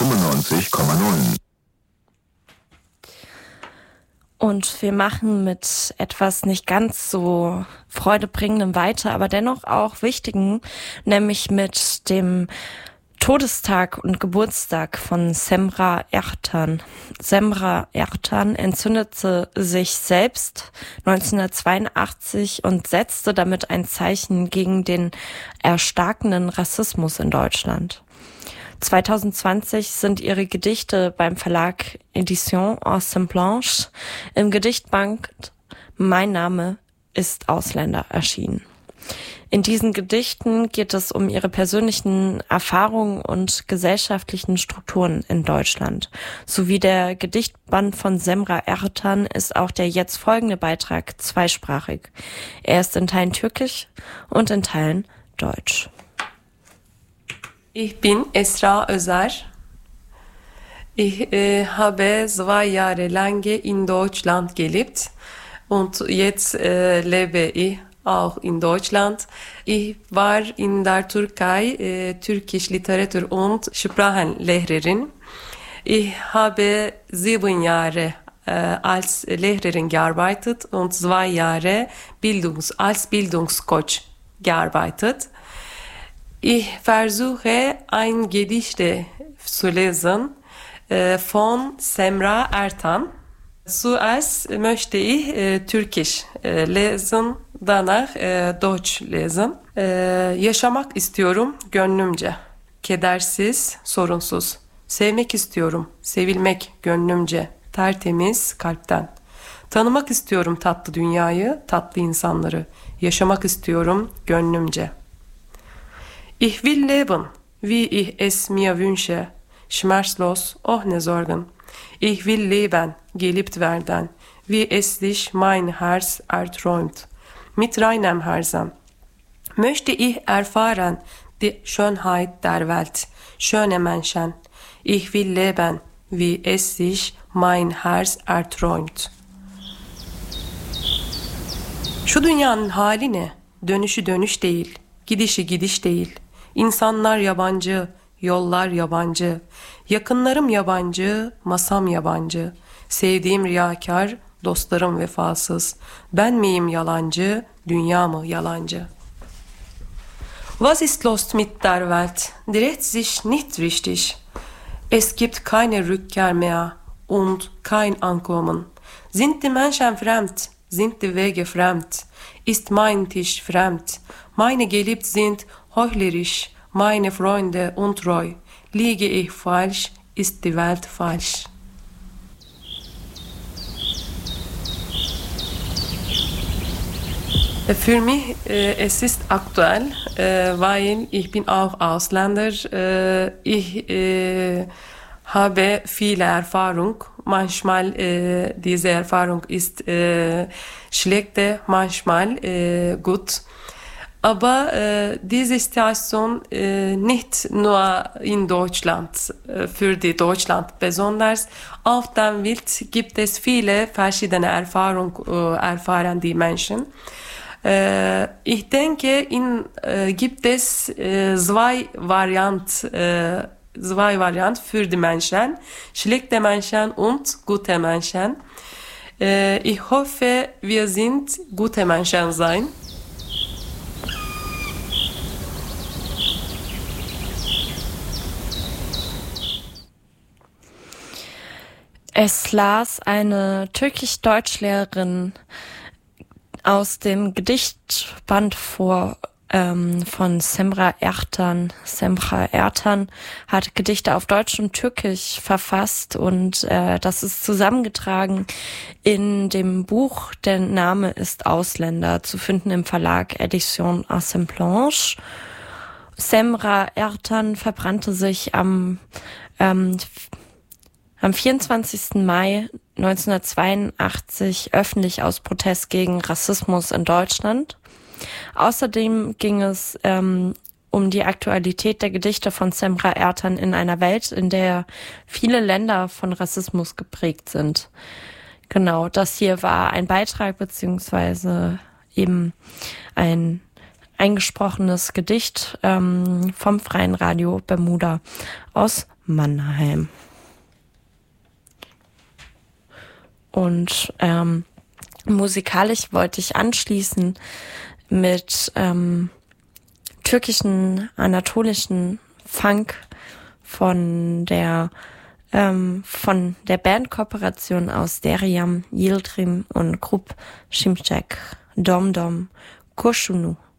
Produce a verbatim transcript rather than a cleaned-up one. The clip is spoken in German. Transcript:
fünfundneunzig Komma null. Und wir machen mit etwas nicht ganz so freudebringendem weiter, aber dennoch auch wichtigen, nämlich mit dem Todestag und Geburtstag von Semra Ertan. Semra Ertan entzündete sich selbst neunzehnhundertzweiundachtzig und setzte damit ein Zeichen gegen den erstarkenden Rassismus in Deutschland. zwanzig zwanzig sind ihre Gedichte beim Verlag Edition Ensemble im Gedichtband Mein Name ist Ausländer erschienen. In diesen Gedichten geht es um ihre persönlichen Erfahrungen und gesellschaftlichen Strukturen in Deutschland. Sowie der Gedichtband von Semra Ertan ist auch der jetzt folgende Beitrag zweisprachig. Er ist in Teilen türkisch und in Teilen deutsch. Ich bin Esra Özer. Ich äh, habe zwei Jahre lang in Deutschland gelebt und jetzt äh, lebe ich auch in Deutschland. Ich war in der Türkei äh, Türkisch Literatur und Sprachenlehrerin. Ich habe sieben Jahre äh, als Lehrerin gearbeitet und zwei Jahre Bildungs- als Bildungscoach gearbeitet. Ich versuche ein Gedicht zu lesen äh, von Semra Ertan. Zuerst möchte ich äh, Türkisch äh, lesen, danach äh, Deutsch lesen. Äh, yaşamak istiyorum gönlümce, kedersiz, sorunsuz. Sevmek istiyorum, sevilmek gönlümce, tertemiz kalpten. Tanımak istiyorum tatlı dünyayı, tatlı insanları. Yaşamak istiyorum gönlümce. Ich will leben, wie ich es mir wünsche, schmerzlos, ohne Sorgen. Ich will leben, geliebt werden, wie es sich mein Herz erträumt, mit reinem Herzen. Möchte ich erfahren die Schönheit der Welt, schöne Menschen. Ich will leben, wie es sich mein Herz erträumt. Şu dünyanın hali ne? Dönüşü dönüş değil, gidişi gidiş değil. İnsanlar yabancı, yollar yabancı, yakınlarım yabancı, masam yabancı, sevdiğim riyakar, dostlarım vefasız, ben miyim yalancı, dünya mı yalancı? Was ist los mit der Welt? Dreht sich nicht richtig. Es gibt keine Rückkehr mehr und kein Ankommen. Sind die Menschen fremd? Sind die Wege fremd? Ist mein Tisch fremd? Meine Geliebten sind heuchlerisch, meine Freunde untreu. Liege ich falsch, ist die Welt falsch. Für mich äh, es ist aktuell, äh, weil ich bin auch Ausländer. Äh, ich äh, habe viele Erfahrung. Manchmal äh, diese Erfahrung ist äh, schlechte, manchmal äh, gut. Aber äh, diese Situation äh, nicht nur in Deutschland, äh, für die Deutschland besonders, auf der Welt gibt es viele verschiedene Erfahrungen, äh, erfahren die Menschen. Äh, ich denke, in, äh, gibt es äh, zwei Varianten, äh, zwei Varianten für die Menschen, schlechte Menschen und gute Menschen. Äh, ich hoffe, wir sind gute Menschen sein. Es las eine Türkisch-Deutsch-Lehrerin aus dem Gedichtband vor ähm, von Semra Ertan. Semra Ertan hat Gedichte auf Deutsch und Türkisch verfasst und äh, das ist zusammengetragen in dem Buch Der Name ist Ausländer, zu finden im Verlag Edition Ensemble. Semra Ertan verbrannte sich am ähm, Am vierundzwanzigsten Mai neunzehnhundertzweiundachtzig öffentlich aus Protest gegen Rassismus in Deutschland. Außerdem ging es ähm, um die Aktualität der Gedichte von Semra Ertan in einer Welt, in der viele Länder von Rassismus geprägt sind. Genau, das hier war ein Beitrag beziehungsweise eben ein eingesprochenes Gedicht ähm, vom Freien Radio Bermuda aus Mannheim. Und ähm, musikalisch wollte ich anschließen mit ähm, türkischen, anatolischen Funk von der ähm, von der Bandkooperation aus Deryam Yildirim und Grup Şimşek Dom Dom Kurşunu.